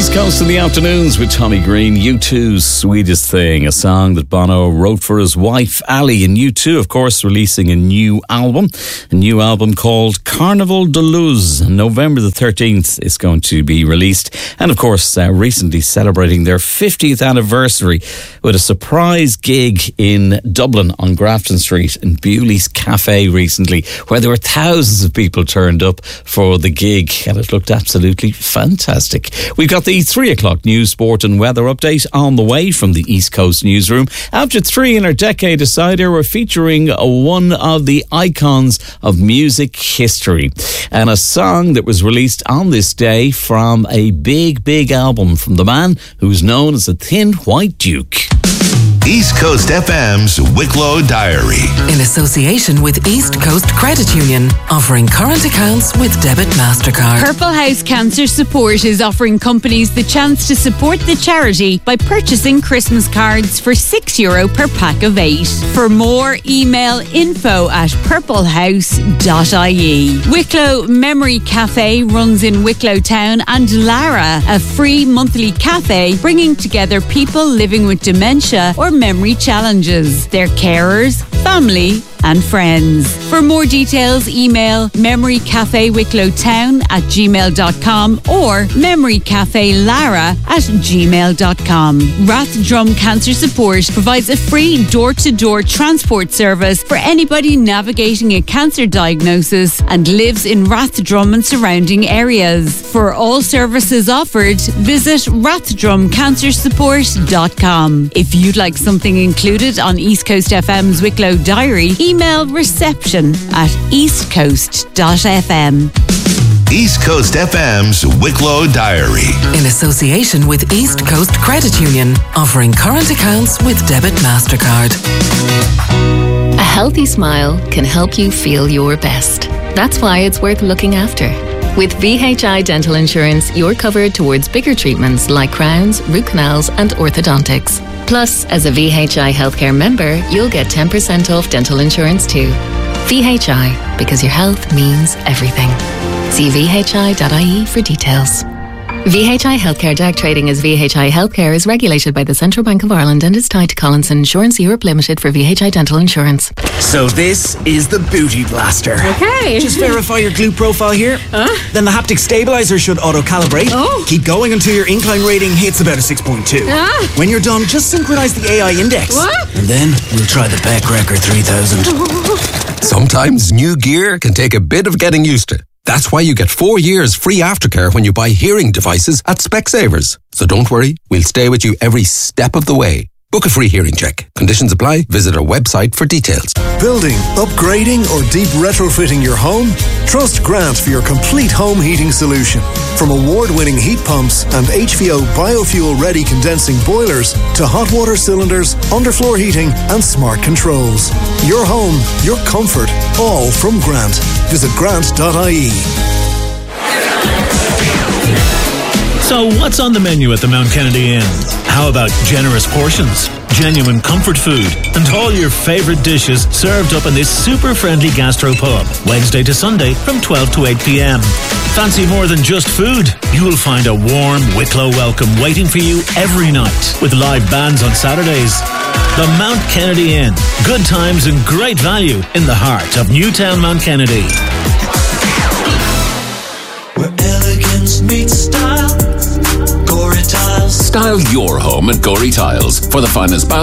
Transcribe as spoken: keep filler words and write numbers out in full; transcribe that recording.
East Coast in the afternoons with Tommy Green. U two's Sweetest Thing, a song that Bono wrote for his wife Ali. And U two, of course, releasing a new album, a new album called Carnival de Luz. November the thirteenth is going to be released. And of course, uh, recently celebrating their fiftieth anniversary with a surprise gig in Dublin on Grafton Street in Bewley's Cafe recently, where there were thousands of people turned up for the gig, and it looked absolutely fantastic. We've got the three o'clock news, sport and weather update on the way from the East Coast newsroom. After three in our Decade Decider, we're featuring one of the icons of music history and a song that was released on this day from a big, big album from the man who's known as the Thin White Duke. East Coast F M's Wicklow Diary. In association with East Coast Credit Union, offering current accounts with debit MasterCard. Purple House Cancer Support is offering companies the chance to support the charity by purchasing Christmas cards for six euro per pack of eight. For more, email info at purplehouse dot I E. Wicklow Memory Cafe runs in Wicklow Town, and Lara, a free monthly cafe bringing together people living with dementia or memory challenges, their carers, family and friends. For more details, email memorycafeWicklow Town at gmail dot com or memorycafelara at gmail dot com. Rathdrum Cancer Support provides a free door-to-door transport service for anybody navigating a cancer diagnosis and lives in Rathdrum and surrounding areas. For all services offered, visit rathdrum cancer support dot com. If you'd like something included on East Coast F M's Wicklow Diary, email reception at east coast dot f m. East Coast F M's Wicklow Diary. In association with East Coast Credit Union, offering current accounts with debit MasterCard. A healthy smile can help you feel your best. That's why it's worth looking after. With V H I Dental Insurance, you're covered towards bigger treatments like crowns, root canals and orthodontics. Plus, as a V H I Healthcare member, you'll get ten percent off dental insurance too. V H I, because your health means everything. See v h i dot i e for details. V H I Healthcare D A C trading as V H I Healthcare is regulated by the Central Bank of Ireland and is tied to Collinson Insurance Europe Limited for V H I Dental Insurance. So this is the Booty Blaster. Okay. Just verify your glute profile here. Huh? Then the haptic stabilizer should auto-calibrate. Oh. Keep going until your incline rating hits about a six point two. Ah. When you're done, just synchronize the A I index. What? And then we'll try the Peck Wrecker three thousand. Sometimes new gear can take a bit of getting used to. That's why you get four years free aftercare when you buy hearing devices at Specsavers. So don't worry, we'll stay with you every step of the way. Book a free hearing check. Conditions apply. Visit our website for details. Building, upgrading or deep retrofitting your home? Trust Grant for your complete home heating solution. From award-winning heat pumps and H V O biofuel-ready condensing boilers to hot water cylinders, underfloor heating and smart controls. Your home, your comfort, all from Grant. Visit grant dot I E. So what's on the menu at the Mount Kennedy Inn? How about generous portions, genuine comfort food, and all your favourite dishes served up in this super friendly gastro pub, Wednesday to Sunday from twelve to eight p.m. Fancy more than just food? You will find a warm Wicklow welcome waiting for you every night with live bands on Saturdays. The Mount Kennedy Inn. Good times and great value in the heart of Newtown Mount Kennedy. Where elegance meets style. Gorey Tiles. Style your home at Gorey Tiles for the finest bath